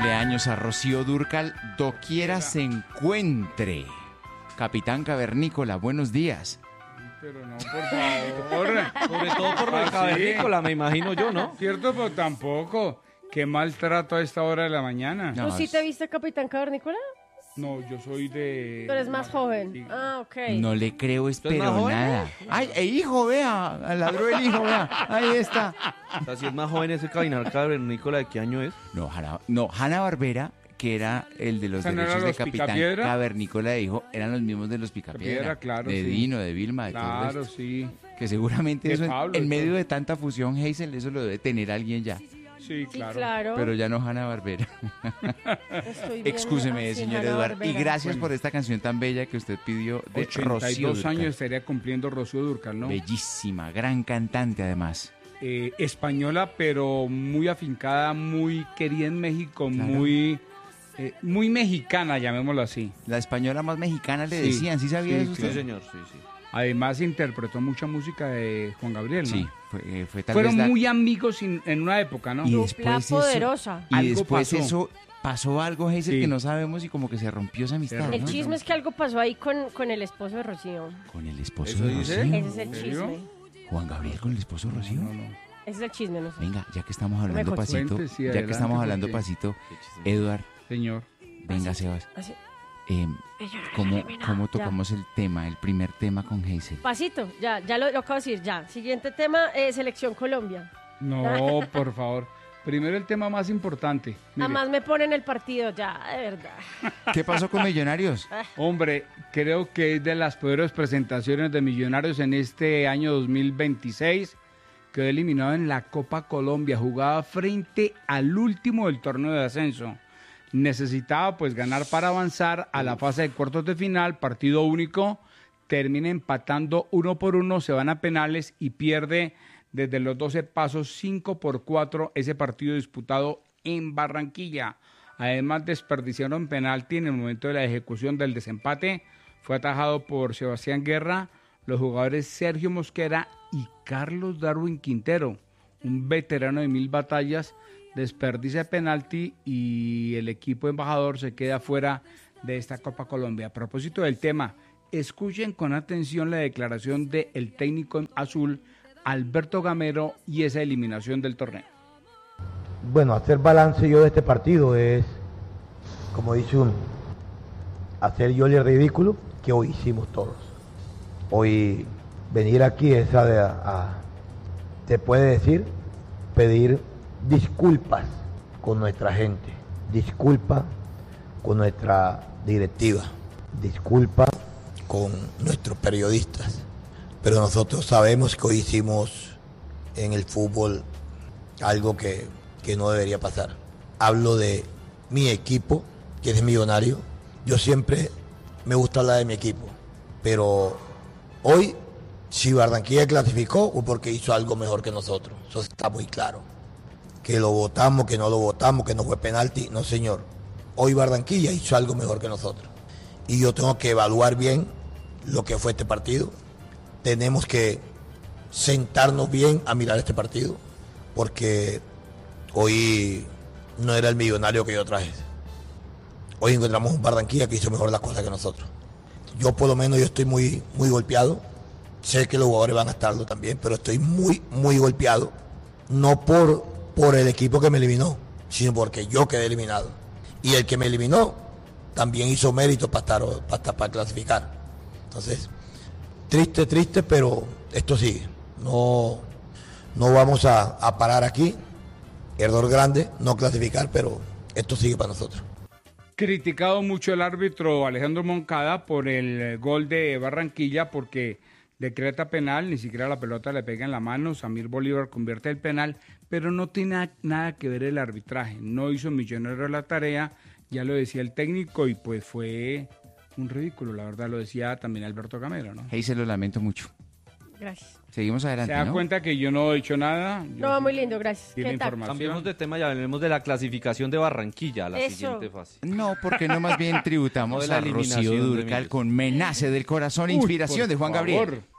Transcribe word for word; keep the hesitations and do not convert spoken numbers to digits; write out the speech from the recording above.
cumpleaños a Rocío Dúrcal, doquiera se encuentre. Capitán Cavernícola, buenos días. Pero no, por favor. Sobre todo por lo de Ah, Cavernícola, sí. me imagino yo, ¿no? Cierto, pero tampoco. Qué maltrato a esta hora de la mañana. No, ¿Tú sí es- te viste Capitán Cavernícola? No, yo soy de... Tú eres más joven. Sí. Ah, ok. No le creo, ¿Usted es espero más joven? nada. Ay, eh, hijo, vea, ladró el hijo, vea. Ahí está. O sea, si es más joven ese Cabinar Cavernícola, ¿de qué año es? No, Hanna, no, Hanna Barbera, que era el de los ¿Esa no derechos era de los Capitán Picapiedra? Cavernícola de hijo, eran los mismos de los Picapiedra. Piedra, claro, de sí. Dino, de Vilma, de todo Claro, esto. sí. Que seguramente De eso en- Pablo, en, de medio todo. de tanta fusión, Hazel, eso lo debe tener alguien ya. Sí, Sí, claro. claro. Pero ya no Hanna Barbera. Estoy bien Excúseme, así, señor Hanna Eduardo. Y Barbera. gracias Bueno. por esta canción tan bella que usted pidió de ochenta y Rocío dos Dúrcal. años estaría cumpliendo Rocío Dúrcal, ¿no? Bellísima, gran cantante además. Eh, española, pero muy afincada, muy querida en México, Claro. muy, eh, muy mexicana, llamémoslo así. La española más mexicana le Sí, decían, ¿sí sabía sí, eso usted? Sí, señor, sí, sí. Además interpretó mucha música de Juan Gabriel, ¿no? Sí, fue, eh, fue tal Fueron vez la- muy amigos in- en una época, ¿no? Y Dupla después eso- poderosa. Y Algo después pasó. eso pasó algo, Hazel, Sí. que no sabemos y como que se rompió esa amistad, Se El ¿no? chisme es que algo pasó ahí con, con el esposo de Rocío. Con el esposo ¿Eso de dice? Rocío. Ese es el ¿En serio? chisme. Juan Gabriel con el esposo de Rocío. No, no. Ese es el chisme, no sé. Venga, ya que estamos hablando me pasito, cuente, sí, ya que adelante, estamos hablando porque- pasito, Qué chisme. Eduard, Señor. venga, Sebas, Así. eh, ¿cómo, cómo tocamos el tema, el primer tema con Hazel? Pasito, ya, ya lo, lo acabo de decir, ya. Siguiente tema, eh, Selección Colombia. No, por favor. Primero el tema más importante. Mire, Además me ponen el partido, ya, de verdad. ¿Qué pasó con Millonarios? hombre, creo que es de las peores presentaciones de Millonarios en este año dos mil veintiséis. Quedó eliminado en la Copa Colombia. Jugaba frente al último del torneo de ascenso. Necesitaba pues ganar para avanzar a la fase de cuartos de final, partido único. Termina empatando uno por uno, se van a penales y pierde desde los doce pasos cinco por cuatro ese partido disputado en Barranquilla. Además desperdiciaron penalti en el momento de la ejecución del desempate. Fue atajado por Sebastián Guerra, los jugadores Sergio Mosquera y Carlos Darwin Quintero, un veterano de mil batallas, desperdicia penalti y el equipo embajador se queda fuera de esta Copa Colombia. A propósito del tema, escuchen con atención la declaración del técnico azul Alberto Gamero y esa eliminación del torneo. Bueno, hacer balance yo de este partido es, como dice uno, hacer yo el ridículo que hoy hicimos todos. Hoy venir aquí es a, a te puede decir, pedir disculpas con nuestra gente, disculpa con nuestra directiva, disculpa con nuestros periodistas. Pero nosotros sabemos que hoy hicimos en el fútbol algo que, que no debería pasar. Hablo de mi equipo, que es Millonario. Yo siempre me gusta hablar de mi equipo, pero hoy, si Barranquilla clasificó, fue porque hizo algo mejor que nosotros. Eso está muy claro. Que lo votamos, que no lo votamos, que no fue penalti. No, señor. Hoy Barranquilla hizo algo mejor que nosotros. Y yo tengo que evaluar bien lo que fue este partido. Tenemos que sentarnos bien a mirar este partido, porque hoy no era el Millonario que yo traje. Hoy encontramos un Barranquilla que hizo mejor las cosas que nosotros. Yo por lo menos yo estoy muy, muy golpeado. Sé que los jugadores van a estarlo también, pero estoy muy, muy golpeado. No por, por el equipo que me eliminó, sino porque yo quedé eliminado. Y el que me eliminó también hizo méritos para estar, para, estar, para clasificar. Entonces, triste, triste, pero esto sigue. No, no vamos a, a parar aquí. Error grande, no clasificar, pero esto sigue para nosotros. Criticado mucho el árbitro Alejandro Moncada por el gol de Barranquilla porque decreta penal, ni siquiera la pelota le pega en la mano, Samir Bolívar convierte el penal, pero no tiene nada que ver el arbitraje, no hizo Millonario la tarea, ya lo decía el técnico y pues fue un ridículo, la verdad lo decía también Alberto Gamero, ¿no? Hazel, lo lamento mucho. Gracias. Seguimos Se adelante, da ¿no? cuenta que yo no he dicho nada. Yo No, muy lindo, gracias. Tiene ¿Qué tal? información. Cambiemos de tema y hablemos de la clasificación de Barranquilla, la Eso. siguiente fase. No, porque no más bien No tributamos de la a Rocío eliminación de Dúrcal Millos. con Menace del Corazón, Uy, inspiración por de Juan favor. Gabriel.